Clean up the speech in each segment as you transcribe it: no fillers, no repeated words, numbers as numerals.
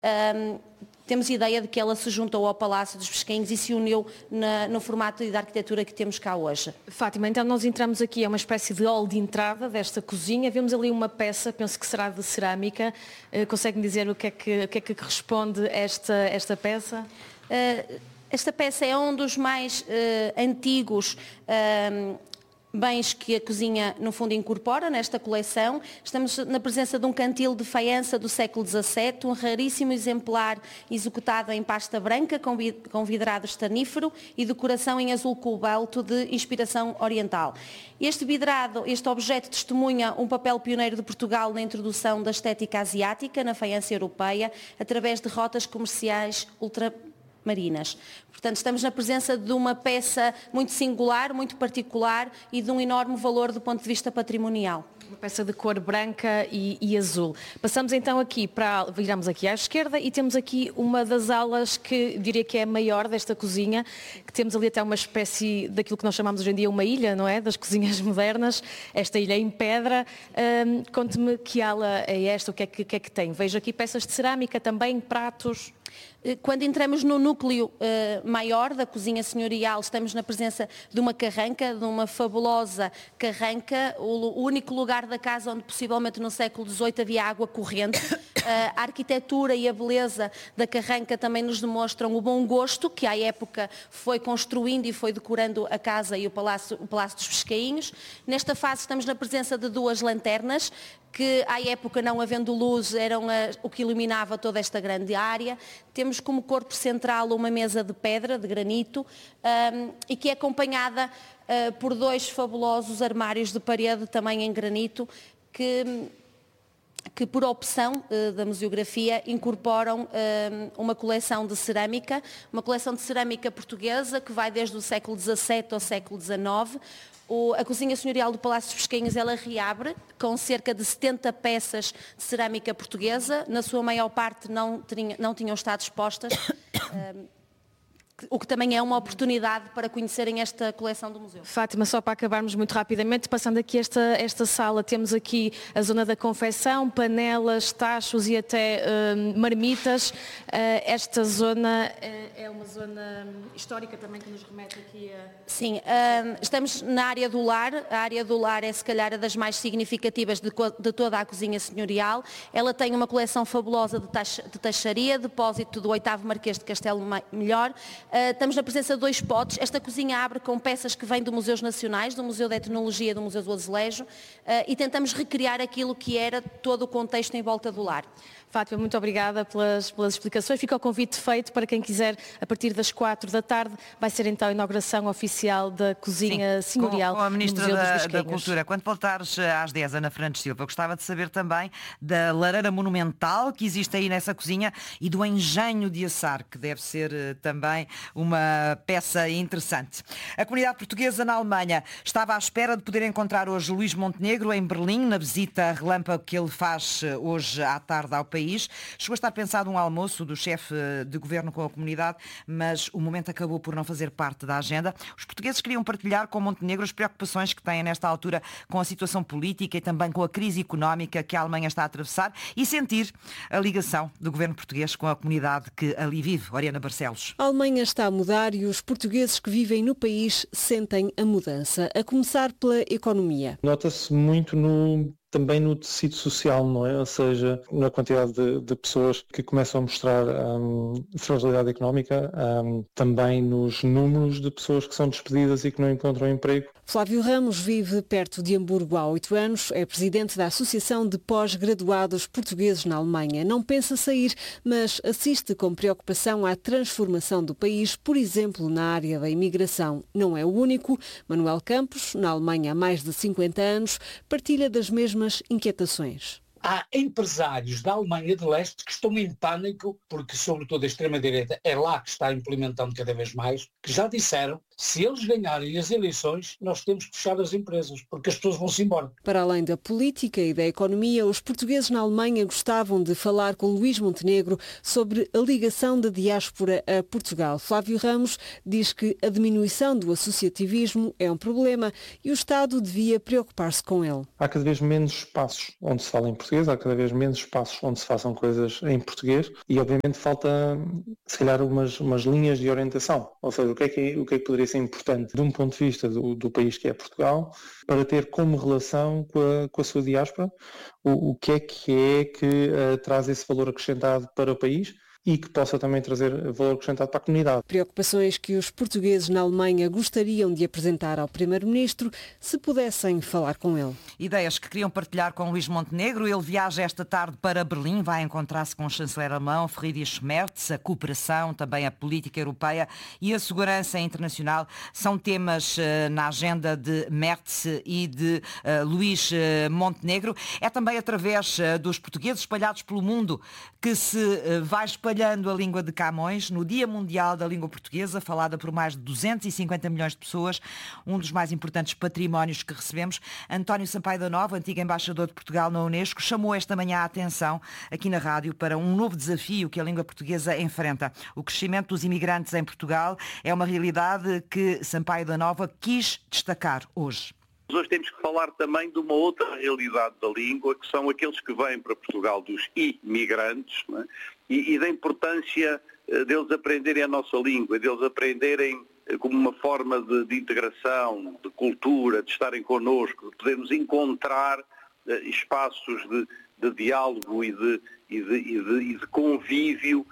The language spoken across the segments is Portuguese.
Temos ideia de que ela se juntou ao Palácio dos Pesquinhos e se uniu no formato de arquitetura que temos cá hoje. Fátima, então nós entramos aqui, é uma espécie de hall de entrada desta cozinha, vemos ali uma peça, penso que será de cerâmica. Consegue-me dizer o que é que corresponde esta peça? Esta peça é um dos mais antigos bens que a cozinha, no fundo, incorpora nesta coleção. Estamos na presença de um cantil de faiança do século XVII, um raríssimo exemplar executado em pasta branca com vidrado estanífero e decoração em azul cobalto de inspiração oriental. Este vidrado, este objeto testemunha um papel pioneiro de Portugal na introdução da estética asiática na faiança europeia, através de rotas comerciais ultramarinas. Portanto, estamos na presença de uma peça muito singular, muito particular e de um enorme valor do ponto de vista patrimonial. Uma peça de cor branca e azul. Passamos então viramos aqui à esquerda e temos aqui uma das alas que diria que é a maior desta cozinha, que temos ali até uma espécie daquilo que nós chamamos hoje em dia uma ilha, não é? Das cozinhas modernas, esta ilha em pedra. Conte-me que ala é esta, o que é que tem? Vejo aqui peças de cerâmica também, pratos. Quando entramos no núcleo maior da cozinha senhorial, estamos na presença de uma carranca, de uma fabulosa carranca, o único lugar da casa onde possivelmente no século XVIII havia água corrente. A arquitetura e a beleza da carranca também nos demonstram o bom gosto que à época foi construindo e foi decorando a casa e o Palácio dos Pescainhos. Nesta fase estamos na presença de duas lanternas, que à época, não havendo luz, eram o que iluminava toda esta grande área. Temos como corpo central uma mesa de pedra, de granito, e que é acompanhada por dois fabulosos armários de parede, também em granito, que por opção da museografia incorporam uma coleção de cerâmica portuguesa que vai desde o século XVII ao século XIX. A cozinha senhorial do Palácio dos Pesquinhos, ela reabre com cerca de 70 peças de cerâmica portuguesa, na sua maior parte não tinham estado expostas, o que também é uma oportunidade para conhecerem esta coleção do museu. Fátima, só para acabarmos muito rapidamente, passando aqui esta sala, temos aqui a zona da confecção, panelas, tachos e até marmitas. Esta zona é uma zona histórica também que nos remete aqui a... Sim, estamos na área do lar. A área do lar é se calhar a das mais significativas de toda a cozinha senhorial. Ela tem uma coleção fabulosa de taxaria, depósito do 8º Marquês de Castelo Melhor. Estamos na presença de dois potes. Esta cozinha abre com peças que vêm de museus nacionais, do Museu da Etnologia e do Museu do Azulejo, e tentamos recriar aquilo que era todo o contexto em volta do lar. Fátima, muito obrigada pelas explicações. Fica o convite feito para quem quiser, a partir das 4 da tarde, vai ser então a inauguração oficial da cozinha senhorial com a Ministra no Museu da Cultura. Quando voltares às 10, Ana Fernandes Silva, gostava de saber também da lareira monumental que existe aí nessa cozinha e do engenho de assar, que deve ser também uma peça interessante. A comunidade portuguesa na Alemanha estava à espera de poder encontrar hoje Luís Montenegro em Berlim, na visita relâmpago que ele faz hoje à tarde ao país. Chegou a estar pensado um almoço do chefe de governo com a comunidade, mas o momento acabou por não fazer parte da agenda. Os portugueses queriam partilhar com Montenegro as preocupações que têm nesta altura com a situação política e também com a crise económica que a Alemanha está a atravessar e sentir a ligação do governo português com a comunidade que ali vive. Oriana Barcelos. A Alemanha está a mudar e os portugueses que vivem no país sentem a mudança, a começar pela economia. Nota-se muito também no tecido social, não é? Ou seja, na quantidade de pessoas que começam a mostrar fragilidade económica, também nos números de pessoas que são despedidas e que não encontram emprego. Flávio Ramos vive perto de Hamburgo há 8 anos, é presidente da Associação de Pós-Graduados Portugueses na Alemanha. Não pensa sair, mas assiste com preocupação à transformação do país, por exemplo, na área da imigração. Não é o único. Manuel Campos, na Alemanha há mais de 50 anos, partilha das mesmas inquietações. Há empresários da Alemanha de Leste que estão em pânico, porque sobretudo a extrema-direita é lá que está implementando cada vez mais, que já disseram, Se eles ganharem as eleições, nós temos que fechar as empresas, porque as pessoas vão-se embora. Para além da política e da economia, os portugueses na Alemanha gostavam de falar com Luís Montenegro sobre a ligação da diáspora a Portugal. Flávio Ramos diz que a diminuição do associativismo é um problema e o Estado devia preocupar-se com ele. Há cada vez menos espaços onde se fala em português, há cada vez menos espaços onde se façam coisas em português e obviamente falta, se calhar, umas linhas de orientação. Ou seja, o que é que poderia ser importante de um ponto de vista do país que é Portugal para ter como relação com a sua diáspora o que é que traz esse valor acrescentado para o país e que possa também trazer valor acrescentado para a comunidade. Preocupações que os portugueses na Alemanha gostariam de apresentar ao Primeiro-Ministro se pudessem falar com ele. Ideias que queriam partilhar com Luís Montenegro. Ele viaja esta tarde para Berlim, vai encontrar-se com o chanceler alemão Friedrich Merz. A cooperação, também a política europeia e a segurança internacional são temas na agenda de Merz e de Luís Montenegro. É também através dos portugueses espalhados pelo mundo que se vai espalhando a língua de Camões no Dia Mundial da Língua Portuguesa, falada por mais de 250 milhões de pessoas, um dos mais importantes patrimónios que recebemos. António Sampaio da Nova, antigo embaixador de Portugal na Unesco, chamou esta manhã a atenção aqui na rádio para um novo desafio que a língua portuguesa enfrenta. O crescimento dos imigrantes em Portugal é uma realidade que Sampaio da Nova quis destacar hoje. Hoje temos que falar também de uma outra realidade da língua, que são aqueles que vêm para Portugal, dos imigrantes, não é? E da importância deles aprenderem a nossa língua, deles aprenderem como uma forma de integração, de cultura, de estarem connosco, de podermos encontrar espaços de diálogo e de convívio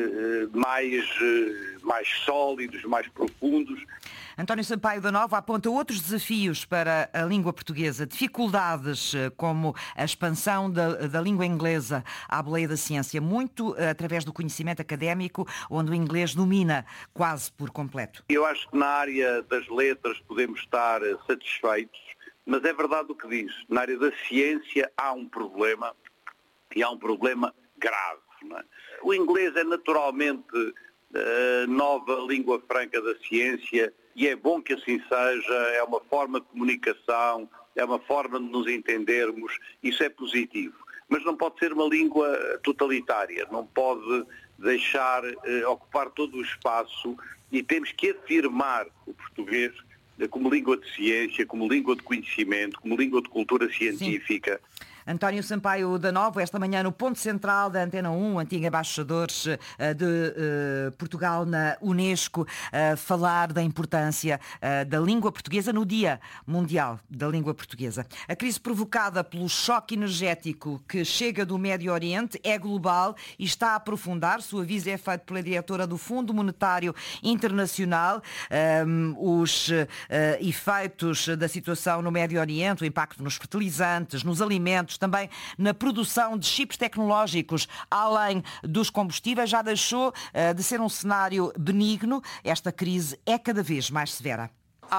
mais sólidos, mais profundos. António Sampaio da Nova aponta outros desafios para a língua portuguesa, dificuldades como a expansão da língua inglesa à boleia da ciência, muito através do conhecimento académico, onde o inglês domina quase por completo. Eu acho que na área das letras podemos estar satisfeitos, mas é verdade o que diz. Na área da ciência há um problema, e há um problema grave. Não é? O inglês é naturalmente a nova língua franca da ciência, e é bom que assim seja, é uma forma de comunicação, é uma forma de nos entendermos, isso é positivo. Mas não pode ser uma língua totalitária, não pode deixar ocupar todo o espaço e temos que afirmar o português como língua de ciência, como língua de conhecimento, como língua de cultura científica. Sim. António Sampaio da Nova, esta manhã no ponto central da Antena 1, antigo embaixador de Portugal na Unesco, falar da importância da língua portuguesa no Dia Mundial da Língua Portuguesa. A crise provocada pelo choque energético que chega do Médio Oriente é global e está a aprofundar-se. O aviso é feito pela diretora do Fundo Monetário Internacional. Os efeitos da situação no Médio Oriente, o impacto nos fertilizantes, nos alimentos, também na produção de chips tecnológicos, além dos combustíveis, já deixou de ser um cenário benigno. Esta crise é cada vez mais severa.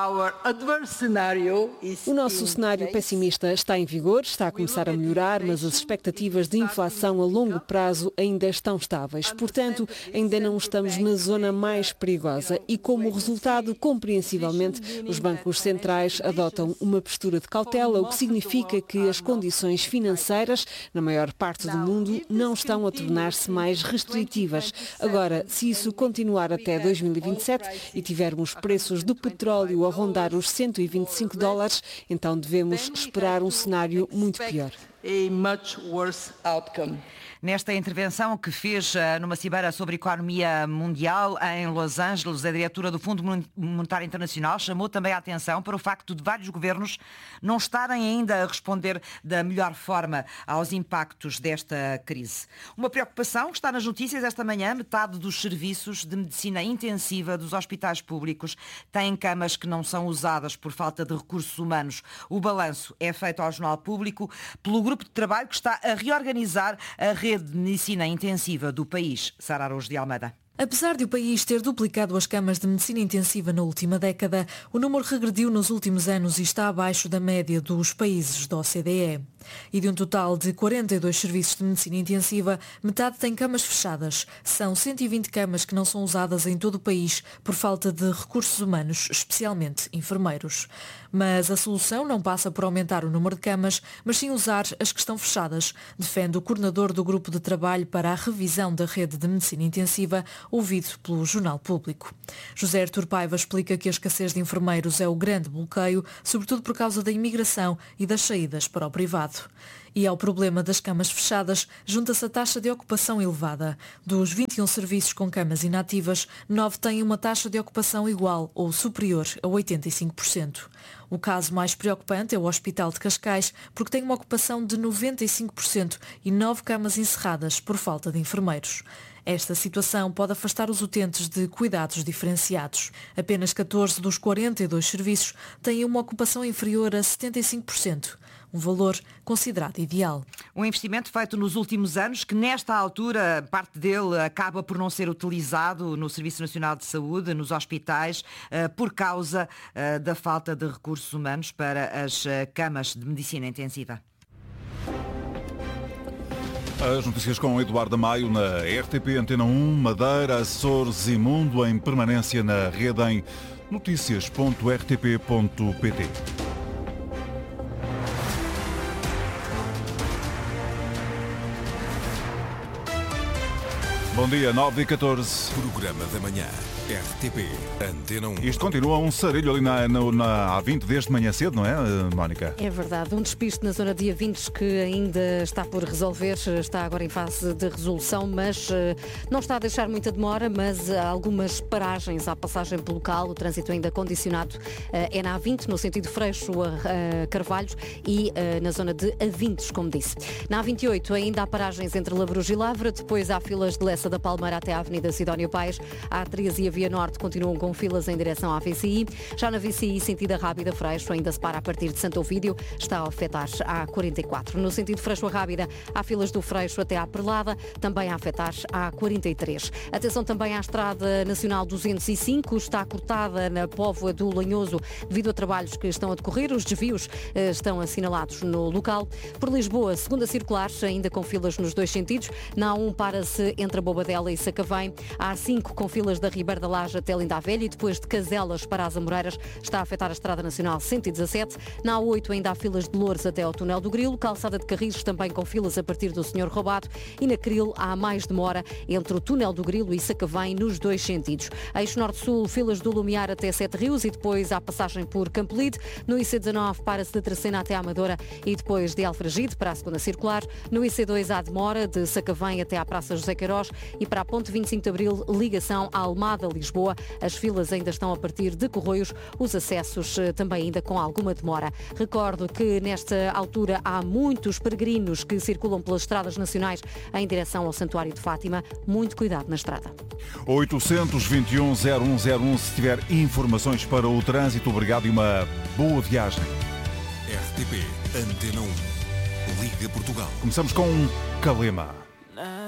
O nosso cenário pessimista está em vigor, está a começar a melhorar, mas as expectativas de inflação a longo prazo ainda estão estáveis. Portanto, ainda não estamos na zona mais perigosa e, como resultado, compreensivelmente, os bancos centrais adotam uma postura de cautela, o que significa que as condições financeiras, na maior parte do mundo, não estão a tornar-se mais restritivas. Agora, se isso continuar até 2027 e tivermos preços do petróleo a rondar os $125, então devemos esperar um cenário muito pior. Nesta intervenção que fez numa cimeira sobre economia mundial em Los Angeles, a diretora do Fundo Monetário Internacional chamou também a atenção para o facto de vários governos não estarem ainda a responder da melhor forma aos impactos desta crise. Uma preocupação que está nas notícias esta manhã: metade dos serviços de medicina intensiva dos hospitais públicos têm camas que não são usadas por falta de recursos humanos. O balanço é feito ao Jornal Público pelo grupo de trabalho que está a reorganizar a rede de medicina intensiva do país. Sara Araújo de Almeida. Apesar de o país ter duplicado as camas de medicina intensiva na última década, o número regrediu nos últimos anos e está abaixo da média dos países da OCDE. E de um total de 42 serviços de medicina intensiva, metade tem camas fechadas. São 120 camas que não são usadas em todo o país por falta de recursos humanos, especialmente enfermeiros. Mas a solução não passa por aumentar o número de camas, mas sim usar as que estão fechadas, defende o coordenador do Grupo de Trabalho para a Revisão da Rede de Medicina Intensiva, ouvido pelo Jornal Público. José Artur Paiva explica que a escassez de enfermeiros é o grande bloqueio, sobretudo por causa da imigração e das saídas para o privado. E ao problema das camas fechadas, junta-se a taxa de ocupação elevada. Dos 21 serviços com camas inativas, 9 têm uma taxa de ocupação igual ou superior a 85%. O caso mais preocupante é o Hospital de Cascais, porque tem uma ocupação de 95% e 9 camas encerradas por falta de enfermeiros. Esta situação pode afastar os utentes de cuidados diferenciados. Apenas 14 dos 42 serviços têm uma ocupação inferior a 75%. Um valor considerado ideal. Um investimento feito nos últimos anos, que nesta altura, parte dele acaba por não ser utilizado no Serviço Nacional de Saúde, nos hospitais, por causa da falta de recursos humanos para as camas de medicina intensiva. As notícias com Eduardo Maio na RTP Antena 1, Madeira, Açores e Mundo em permanência na rede em noticias.rtp.pt. Bom dia, 9h14. Programa da manhã, RTP, Antena 1. Isto continua um sarilho ali na A20 desde manhã cedo, não é, Mónica? É verdade, um despiste na zona de A20 que ainda está por resolver, está agora em fase de resolução, mas não está a deixar muita demora, mas algumas paragens à passagem pelo local, o trânsito ainda condicionado é na A20, no sentido Freixo a Carvalhos e na zona de A20, como disse. Na A28 ainda há paragens entre Lavrujo e Lavra, depois há filas de Lessa da Palmeira até à Avenida Sidónio Paes, a A3 e a Via Norte continuam com filas em direção à VCI. Já na VCI, sentido Rábida Freixo, ainda se para a partir de Santo Ovídio, está a afetar a A44. No sentido Freixo a Rábida, há filas do Freixo até à Perlada, também a afetar a A43. Atenção também à Estrada Nacional 205, está cortada na Póvoa do Lanhoso devido a trabalhos que estão a decorrer. Os desvios estão assinalados no local. Por Lisboa, segunda circular, ainda com filas nos dois sentidos. Na A1 para-se entre a Bobadela e Sacavém. A A5 com filas da Ribeira da Laje até Linda a Velha e depois de Caselas para as Amoreiras está a afetar a Estrada Nacional 117. Na A8 ainda há filas de Loures até ao Túnel do Grilo. Calçada de Carris também com filas a partir do Senhor Roubado. E na Cril há mais demora entre o Túnel do Grilo e Sacavém nos dois sentidos. Eixo Norte-Sul, filas do Lumiar até Sete Rios e depois há passagem por Campolide. No IC19 para-se de Tracena até à Amadora e depois de Alfragide para a segunda circular. No IC2 há demora de Sacavém até à Praça José Queiroz e para a Ponte 25 de Abril, ligação à Almada, Lisboa. As filas ainda estão a partir de Corroios, os acessos também ainda com alguma demora. Recordo que nesta altura há muitos peregrinos que circulam pelas estradas nacionais em direção ao Santuário de Fátima. Muito cuidado na estrada. 821-0101 se tiver informações para o trânsito. Obrigado e uma boa viagem. RTP Antena 1. Liga Portugal. Começamos com Calema.